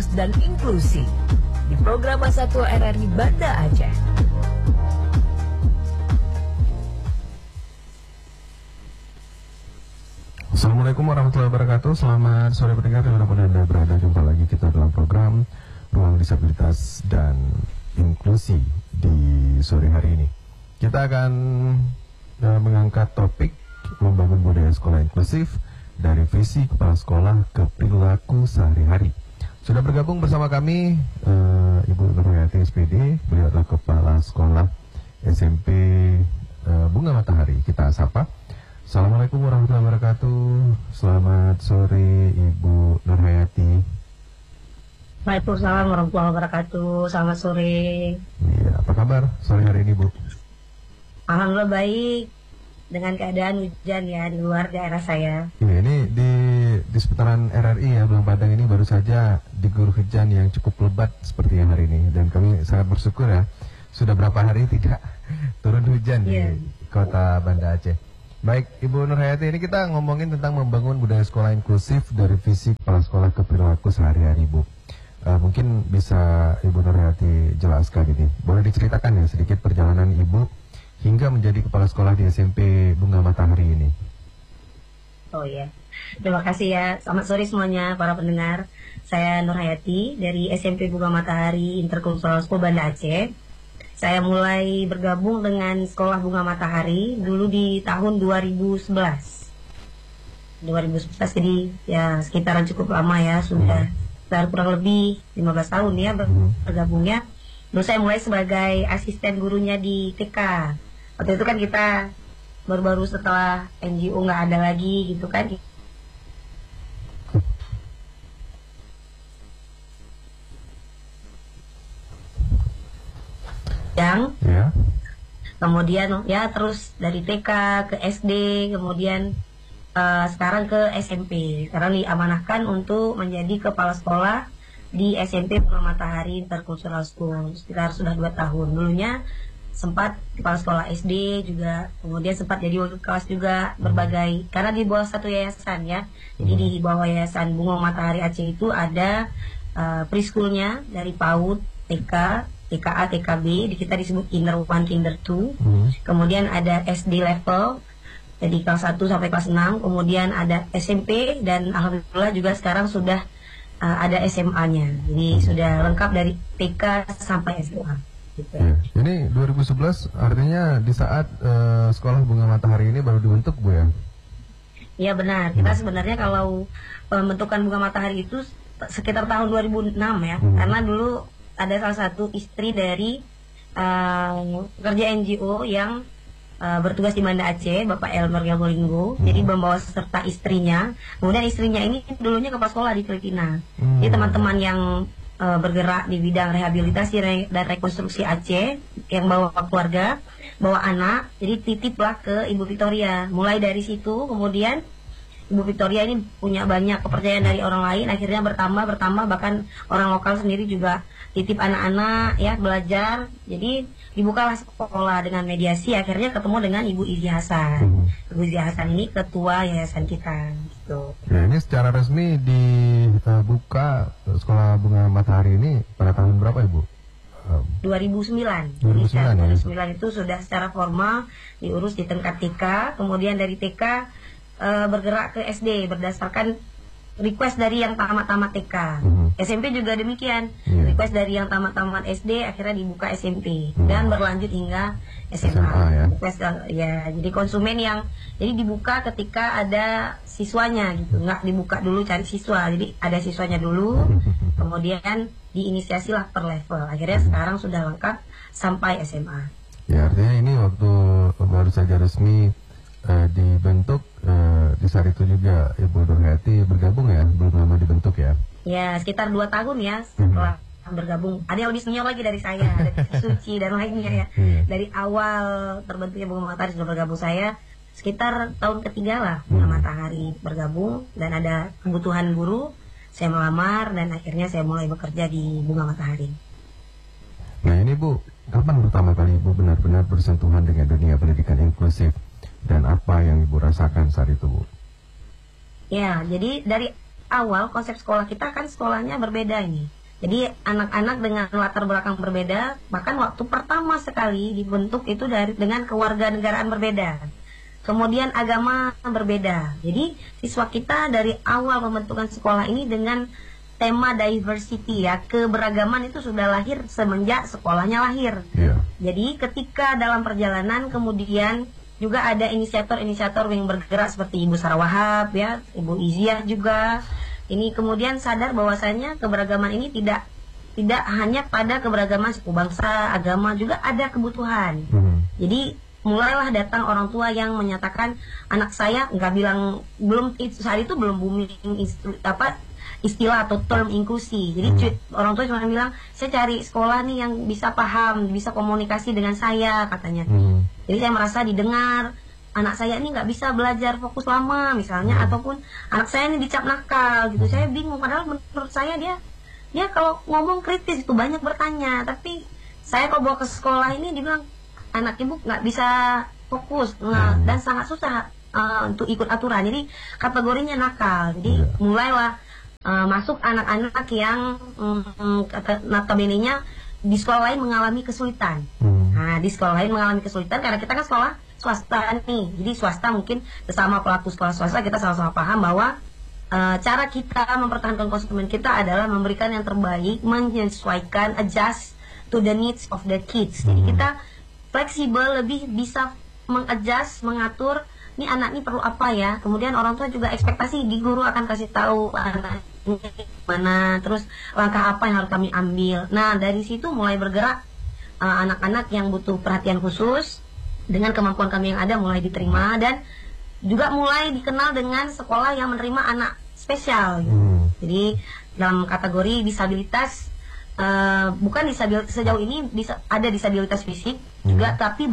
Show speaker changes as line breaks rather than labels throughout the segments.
dan inklusi di program Masa Tua RRI Banda Aceh.
Assalamualaikum warahmatullahi wabarakatuh. Selamat sore pendengar dimanapun Anda berada. Jumpa lagi kita dalam program Ruang Disabilitas dan Inklusi di sore hari ini. Kita akan mengangkat topik membangun budaya sekolah inklusif dari visi kepala sekolah ke perilaku sehari-hari. Sudah bergabung bersama kami Ibu Nurhayati SPD, beliau adalah kepala sekolah SMP Bunga Matahari. Kita sapa. Assalamualaikum warahmatullahi wabarakatuh. Selamat sore Ibu Nurhayati.
Waalaikumsalam warahmatullahi wabarakatuh. Selamat sore.
Iya, apa kabar sore hari ini Bu?
Alhamdulillah baik. Dengan keadaan hujan ya di luar daerah saya.
Iya, ini di seputaran RRI ya, Belang Padang ini baru saja diguyur hujan yang cukup lebat seperti yang hari ini. Dan kami sangat bersyukur ya, sudah berapa hari tidak turun hujan di kota Banda Aceh. Baik, Ibu Nurhayati, ini kita ngomongin tentang membangun budaya sekolah inklusif dari visi kepala sekolah ke perilaku sehari-hari, Bu. Mungkin bisa Ibu Nurhayati jelaskan ini. Boleh diceritakan ya sedikit perjalanan Ibu hingga menjadi kepala sekolah di SMP Bunga Matahari ini.
Oh ya, terima kasih ya. Selamat sore semuanya para pendengar. Saya Nurhayati dari SMP Bunga Matahari Interkultural School Banda Aceh. Saya mulai bergabung dengan sekolah Bunga Matahari dulu di tahun 2011. 2011 jadi ya sekitaran cukup lama ya, sudah kurang lebih 15 tahun ya bergabungnya. Dulu saya mulai sebagai asisten gurunya di TK. Waktu itu kan kita baru-baru setelah NGO nggak ada lagi gitu kan. Kemudian ya terus dari TK ke SD, kemudian sekarang ke SMP. Sekarang diamanahkan untuk menjadi kepala sekolah di SMP Bunga Matahari Interkultural School. Sekitar sudah 2 tahun. Dulunya sempat kepala sekolah SD juga, kemudian sempat jadi wakil kelas juga berbagai, karena di bawah satu yayasan ya. Jadi di bawah yayasan Bunga Matahari Aceh itu ada preschoolnya dari PAUD, TK, TKA, TKB, di kita disebut Kinder 1, Kinder 2. Kemudian ada SD level, jadi kelas 1 sampai kelas 6. Kemudian ada SMP dan alhamdulillah juga sekarang sudah ada SMA-nya. Jadi sudah lengkap dari TK sampai SMA. Gitu.
Ya. Ini 2011 artinya di saat sekolah Bunga Matahari ini baru dibentuk, Bu ya?
Iya benar. Kita sebenarnya kalau pembentukan Bunga Matahari itu sekitar tahun 2006 ya. Karena dulu ada salah satu istri dari pekerja NGO yang bertugas di Banda Aceh, Bapak Elmer Gabolinggo. Jadi membawa serta istrinya. Kemudian istrinya ini dulunya kepala sekolah di Filipina. Jadi teman-teman yang bergerak di bidang rehabilitasi dan rekonstruksi Aceh yang bawa keluarga, bawa anak, jadi titiplah ke Ibu Victoria. Mulai dari situ kemudian Ibu Victoria ini punya banyak kepercayaan dari orang lain, akhirnya bertambah, bahkan orang lokal sendiri juga titip anak-anak ya belajar. Jadi dibukalah sekolah dengan mediasi, akhirnya ketemu dengan Ibu Izi Hasan. Ibu Izi Hasan ini ketua yayasan kita gitu.
Ya, ini secara resmi dibuka sekolah Bunga Matahari ini pada tahun berapa Ibu?
2009. 2009 itu sudah secara formal diurus di tingkat TK, kemudian dari TK bergerak ke SD berdasarkan request dari yang tamat-tamat TK. SMP juga demikian. Request dari yang tamat-tamat SD akhirnya dibuka SMP dan berlanjut hingga SMA.
ya.
Request ya, jadi konsumen yang jadi dibuka ketika ada siswanya gitu. Nggak dibuka dulu cari siswa. Jadi ada siswanya dulu, kemudian diinisiasilah per level. Akhirnya sekarang sudah lengkap sampai SMA.
Ya, artinya ini waktu baru saja resmi dibentuk, di saat itu juga Ibu Nurhayati bergabung ya, belum lama dibentuk ya?
Ya, sekitar 2 tahun ya setelah bergabung. Ada yang lebih senior lagi dari saya, ada Suci dan lainnya ya. Dari awal terbentuknya Bunga Matahari sudah bergabung saya, sekitar tahun ketiga lah Bunga Matahari bergabung, dan ada kebutuhan guru, saya melamar dan akhirnya saya mulai bekerja di Bunga Matahari.
Nah ini Bu, kapan pertama kali Ibu benar-benar bersentuhan dengan dunia pendidikan inklusif? Dan apa yang Ibu rasakan saat itu, Bu?
Ya, jadi dari awal konsep sekolah kita kan sekolahnya berbeda ini. Jadi anak-anak dengan latar belakang berbeda, bahkan waktu pertama sekali dibentuk itu dengan kewarganegaraan berbeda. Kemudian agama berbeda. Jadi siswa kita dari awal pembentukan sekolah ini dengan tema diversity ya, keberagaman itu sudah lahir semenjak sekolahnya lahir. Jadi ketika dalam perjalanan kemudian juga ada inisiator-inisiator yang bergerak seperti Ibu Sarah Wahab ya, Ibu Iziah juga. Ini kemudian sadar bahwasanya keberagaman ini tidak hanya pada keberagaman suku bangsa, agama, juga ada kebutuhan. Jadi mulailah datang orang tua yang menyatakan anak saya nggak bilang saat itu belum booming istilah atau term inklusi. Jadi orang tua cuma bilang saya cari sekolah nih yang bisa paham, bisa komunikasi dengan saya katanya. Jadi saya merasa didengar. Anak saya ini nggak bisa belajar fokus lama misalnya, ataupun anak saya ini dicap nakal gitu. Saya bingung, padahal menurut saya dia kalau ngomong kritis itu banyak bertanya, tapi saya kalau bawa ke sekolah ini dibilang anak ibu nggak bisa fokus dan sangat susah untuk ikut aturan, jadi kategorinya nakal. Jadi mulailah masuk anak-anak yang notabene-nya di sekolah lain mengalami kesulitan. Nah, di sekolah lain mengalami kesulitan karena kita kan sekolah swasta nih. Jadi swasta mungkin bersama pelaku sekolah swasta kita sama-sama paham bahwa cara kita mempertahankan konsumen kita adalah memberikan yang terbaik, menyesuaikan, adjust to the needs of the kids. Jadi kita fleksibel, lebih bisa mengadjust, mengatur ini anak ini perlu apa ya. Kemudian orang tua juga ekspektasi di guru akan kasih tahu anak ini mana, terus langkah apa yang harus kami ambil. Nah, dari situ mulai bergerak anak-anak yang butuh perhatian khusus dengan kemampuan kami yang ada mulai diterima, dan juga mulai dikenal dengan sekolah yang menerima anak spesial gitu. Jadi dalam kategori disabilitas bukan disabilitas sejauh ini ada disabilitas fisik juga, tapi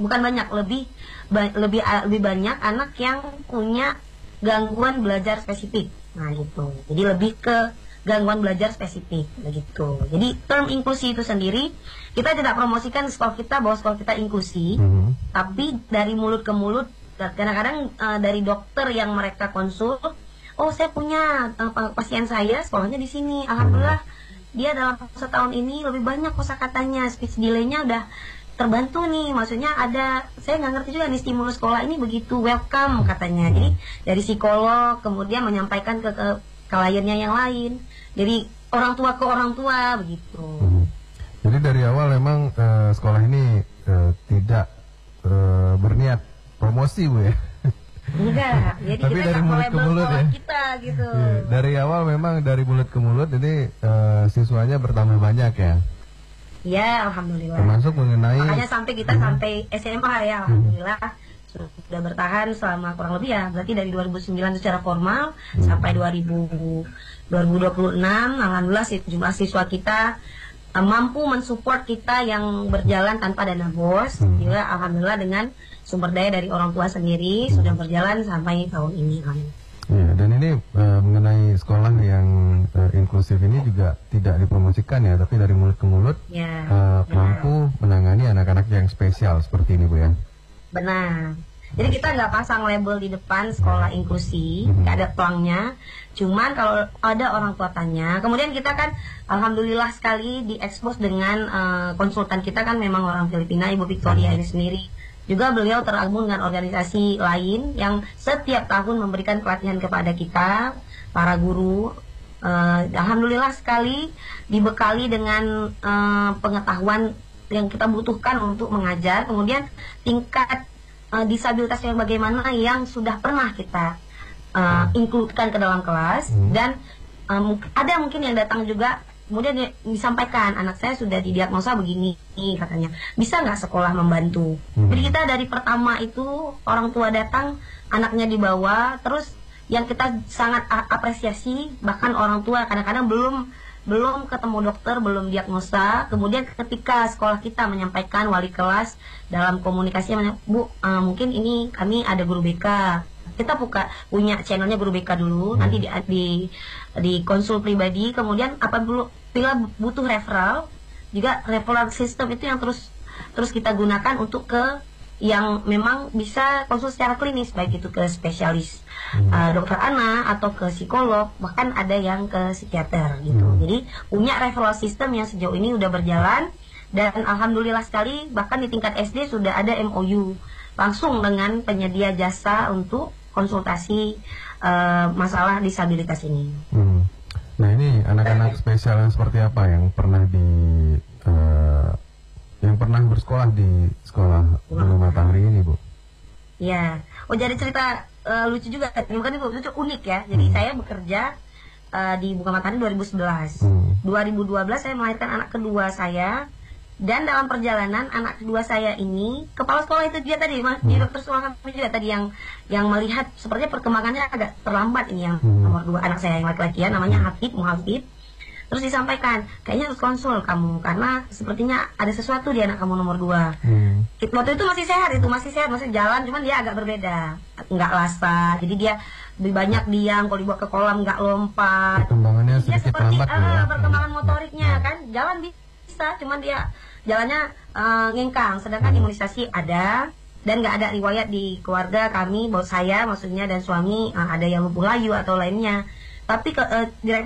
lebih banyak anak yang punya gangguan belajar spesifik. Nah gitu. Jadi lebih ke gangguan belajar spesifik begitu. Jadi term inklusi itu sendiri kita tidak promosikan sekolah kita bahwa sekolah kita inklusi, tapi dari mulut ke mulut. Kadang-kadang dari dokter yang mereka konsul, oh saya punya pasien saya sekolahnya di sini, alhamdulillah dia dalam setahun ini lebih banyak kosakatanya, speech delay-nya udah terbantu nih. Maksudnya ada, saya nggak ngerti juga nih stimulus sekolah ini begitu welcome katanya. Jadi dari psikolog kemudian menyampaikan ke kliennya yang lain, jadi orang tua ke orang tua begitu.
Jadi dari awal memang sekolah ini tidak berniat promosi Bu ya.
Enggak, jadi
tapi
kita
dari mulut ke mulut ya.
Kita gitu.
Dari awal memang dari mulut ke mulut ini siswanya bertambah banyak ya.
Ya, alhamdulillah.
Termasuk mengenai
makanya sampai kita sampai SMA ya, alhamdulillah sudah bertahan selama kurang lebih ya, berarti dari 2009 secara formal sampai 2026, alhamdulillah jumlah siswa kita mampu mensupport kita yang berjalan tanpa dana BOS. Juga alhamdulillah dengan sumber daya dari orang tua sendiri sudah berjalan sampai tahun ini.
Ya, dan ini mengenai sekolah yang inklusif ini juga tidak dipromosikan ya, tapi dari mulut ke mulut
ya,
mampu menangani anak-anak yang spesial seperti ini Bu ya.
Benar. Jadi kita nggak pasang label di depan sekolah inklusi, nggak ada pelangnya. Cuman kalau ada orang tua tanya, kemudian kita kan alhamdulillah sekali diekspos dengan konsultan kita kan memang orang Filipina, Ibu Victoria ini sendiri. Juga beliau tergabung dengan organisasi lain yang setiap tahun memberikan pelatihan kepada kita, para guru. Alhamdulillah sekali dibekali dengan pengetahuan yang kita butuhkan untuk mengajar. Kemudian tingkat disabilitas yang bagaimana yang sudah pernah kita includekan ke dalam kelas. Dan ada mungkin yang datang juga kemudian disampaikan, anak saya sudah didiagnosa begini katanya, bisa nggak sekolah membantu. Jadi kita dari pertama itu orang tua datang, anaknya dibawa, terus yang kita sangat apresiasi bahkan orang tua kadang-kadang belum ketemu dokter, belum diagnosa. Kemudian ketika sekolah kita menyampaikan, wali kelas dalam komunikasi, Bu, mungkin ini kami ada guru BK, kita punya channelnya guru BK dulu, nanti di konsul pribadi. Kemudian apabila butuh referral, juga referral system itu yang terus kita gunakan untuk ke yang memang bisa konsul secara klinis, baik itu ke spesialis dokter anak atau ke psikolog, bahkan ada yang ke psikiater gitu. Jadi punya referral system yang sejauh ini udah berjalan, dan alhamdulillah sekali bahkan di tingkat SD sudah ada MOU langsung dengan penyedia jasa untuk konsultasi masalah disabilitas ini.
Nah, ini anak-anak spesial yang seperti apa yang pernah bersekolah di sekolah Bunga Matahari ini, Bu?
Ya, jadi cerita lucu juga, bukan itu lucu, unik ya. Jadi saya bekerja di Bunga Matahari 2011. 2012 saya melahirkan anak kedua saya. Dan dalam perjalanan anak kedua saya ini, kepala sekolah itu dia tadi, direktur sekolah kami juga tadi yang melihat sepertinya perkembangannya agak terlambat ini yang nomor 2 anak saya yang laki-laki ya, namanya Muhafid. Terus disampaikan, kayaknya harus konsul kamu karena sepertinya ada sesuatu di anak kamu nomor 2. Waktu itu masih sehat, masih jalan, cuman dia agak berbeda, nggak lasa, jadi dia lebih banyak diam, kalau dibawa ke kolam nggak lompat.
Perkembangannya sedikit lambat ya.
Perkembangan motoriknya kan, jalan bisa, cuman dia jalannya ngengkang, sedangkan imunisasi ada, dan nggak ada riwayat di keluarga kami, bahwa saya maksudnya dan suami ada yang lumpuh layu atau lainnya. Tapi direktur